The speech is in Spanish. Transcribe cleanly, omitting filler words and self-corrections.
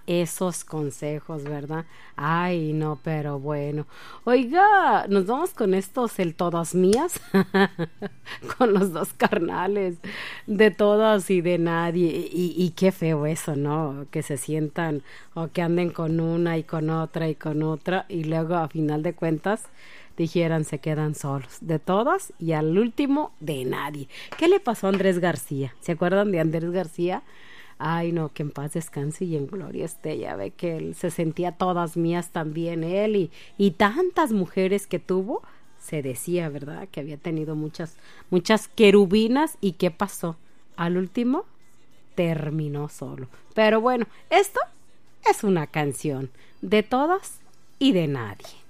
esos consejos, ¿verdad? Ay, no, pero bueno. Oiga, nos vamos con estos el todas mías, con los dos carnales, de todas y de nadie. Y qué feo eso, ¿no? Que se sientan o que anden con una y con otra, y luego a final de cuentas dijeran se quedan solos, de todas y al último de nadie. ¿Qué le pasó a Andrés García? ¿Se acuerdan de Andrés García? Ay, no, que en paz descanse y en gloria esté. Ya ve que él se sentía todas mías también, él y tantas mujeres que tuvo. Se decía, ¿verdad? Que había tenido muchas querubinas. ¿Y qué pasó? Al último terminó solo. Pero bueno, esto es una canción de todas y de nadie.